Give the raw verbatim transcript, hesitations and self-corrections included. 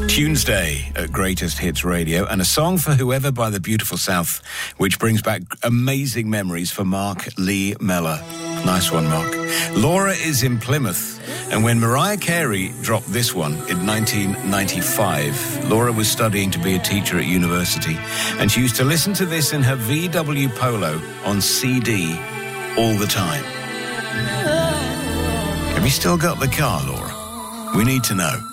Tuesday at Greatest Hits Radio, and a song for Whoever by the Beautiful South, which brings back amazing memories for Mark Lee Mellor. Nice one, Mark. Laura is in Plymouth, and when Mariah Carey dropped this one in nineteen ninety-five, Laura was studying to be a teacher at university, and she used to listen to this in her V W Polo on C D all the time. Have you still got the car, Laura? We need to know.